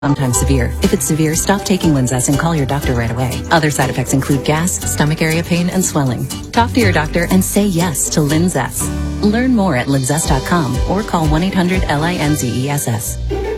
Sometimes severe. If it's severe, stop taking Linzess and call your doctor right away. Other side effects include gas, stomach area pain, and swelling. Talk to your doctor and say yes to Linzess. Learn more at linzess.com or call 1-800-LINZESS.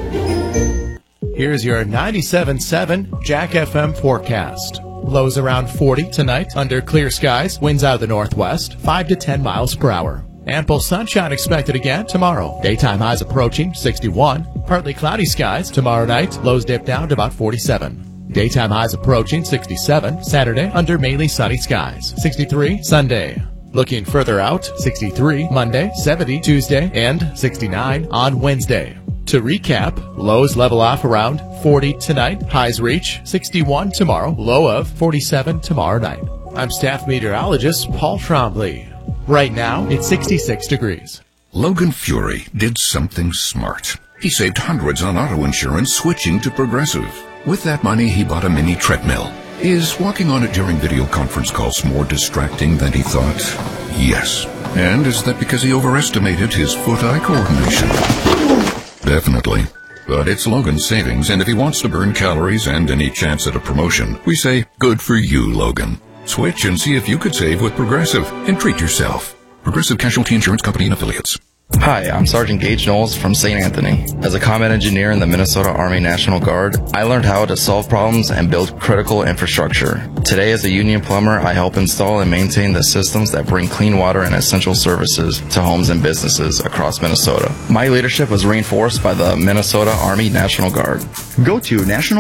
Here's your 97.7 Jack FM forecast. Lows around 40 tonight under clear skies. Winds out of the northwest, 5 to 10 miles per hour. Ample sunshine expected again tomorrow. Daytime highs approaching 61. Partly cloudy skies tomorrow night. Lows dip down to about 47. Daytime highs approaching 67. Saturday under mainly sunny skies. 63 Sunday. Looking further out, 63 Monday, 70 Tuesday, and 69 on Wednesday. To recap, lows level off around 40 tonight. Highs reach 61 tomorrow. Low of 47 tomorrow night. I'm staff meteorologist Paul Trombley. Right now, it's 66 degrees. Logan Fury did something smart. He saved hundreds on auto insurance switching to Progressive. With that money, he bought a mini treadmill. Is walking on it during video conference calls more distracting than he thought? Yes. And is that because he overestimated his foot-eye coordination? Definitely. But it's Logan's savings, and if he wants to burn calories and any chance at a promotion, we say, good for you, Logan. Switch and see if you could save with Progressive and treat yourself. Progressive Casualty Insurance Company and Affiliates. Hi, I'm Sergeant Gage Knowles from St. Anthony. As a combat engineer in the Minnesota Army National Guard, I learned how to solve problems and build critical infrastructure. Today, as a union plumber, I help install and maintain the systems that bring clean water and essential services to homes and businesses across Minnesota. My leadership was reinforced by the Minnesota Army National Guard. Go to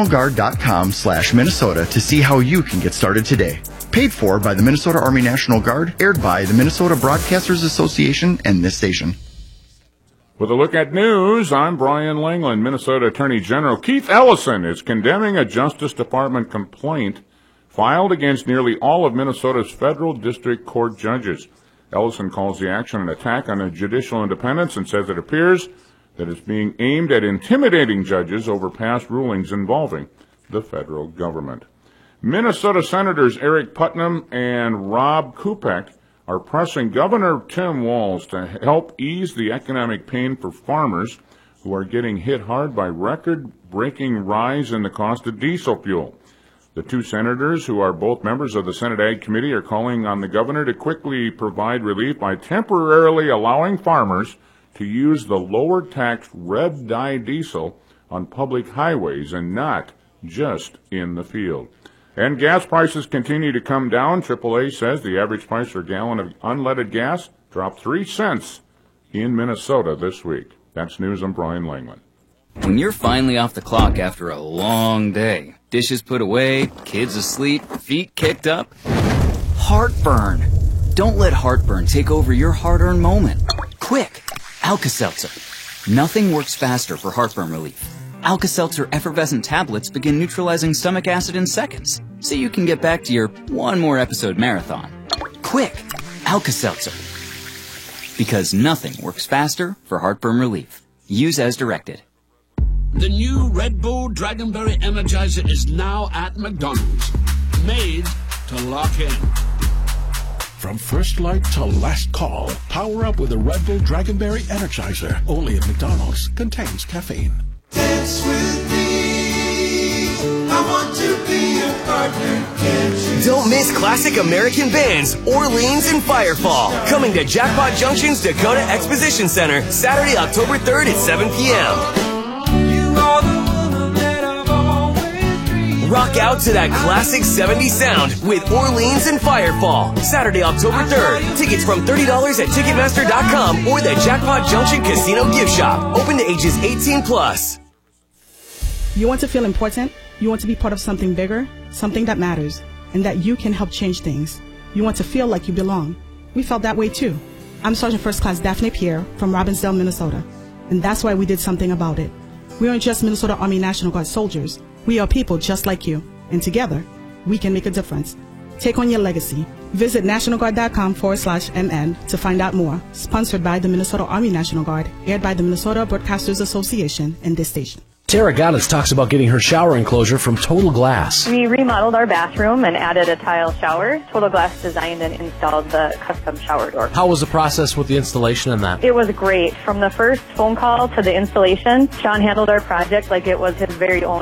nationalguard.com/Minnesota to see how you can get started today. Paid for by the Minnesota Army National Guard, aired by the Minnesota Broadcasters Association and this station. With a look at news, I'm Brian Langland. Minnesota Attorney General Keith Ellison is condemning a Justice Department complaint filed against nearly all of Minnesota's federal district court judges. Ellison calls the action an attack on judicial independence and says it appears that it's being aimed at intimidating judges over past rulings involving the federal government. Minnesota Senators Eric Putnam and Rob Kupek are pressing Governor Tim Walz to help ease the economic pain for farmers who are getting hit hard by record-breaking rise in the cost of diesel fuel. The two senators, who are both members of the Senate Ag Committee, are calling on the governor to quickly provide relief by temporarily allowing farmers to use the lower-taxed red-dye diesel on public highways and not just in the field. And gas prices continue to come down. AAA says the average price for a gallon of unleaded gas dropped 3 cents in Minnesota this week. That's news. I'm Brian Langland. When you're finally off the clock after a long day, dishes put away, kids asleep, feet kicked up, heartburn. Don't let heartburn take over your hard-earned moment. Quick, Alka-Seltzer. Nothing works faster for heartburn relief. Alka-Seltzer effervescent tablets begin neutralizing stomach acid in seconds, so you can get back to your one more episode marathon. Quick, Alka-Seltzer. Because nothing works faster for heartburn relief. Use as directed. The new Red Bull Dragonberry Energizer is now at McDonald's. Made to lock in. From first light to last call, power up with a Red Bull Dragonberry Energizer. Only at McDonald's. Contains caffeine. Dance with me. I want to be your partner. Can't you? Don't miss classic American bands Orleans and Firefall. Coming to Jackpot Junction's Dakota Exposition Center Saturday, October 3rd at 7 p.m. You are the woman that I've always dreamed. Rock out to that classic 70s sound with Orleans and Firefall. Saturday, October 3rd. Tickets from $30 at Ticketmaster.com or the Jackpot Junction Casino Gift Shop. Open to ages 18 plus. You want to feel important? You want to be part of something bigger, something that matters, and that you can help change things. You want to feel like you belong. We felt that way too. I'm Sergeant First Class Daphne Pierre from Robbinsdale, Minnesota, and that's why we did something about it. We aren't just Minnesota Army National Guard soldiers. We are people just like you, and together, we can make a difference. Take on your legacy. Visit nationalguard.com/MN to find out more. Sponsored by the Minnesota Army National Guard, aired by the Minnesota Broadcasters Association and this station. Tara Goddess talks about getting her shower enclosure from Total Glass. We remodeled our bathroom and added a tile shower. Total Glass designed and installed the custom shower door. How was the process with the installation and that? It was great. From the first phone call to the installation, Sean handled our project like it was his very own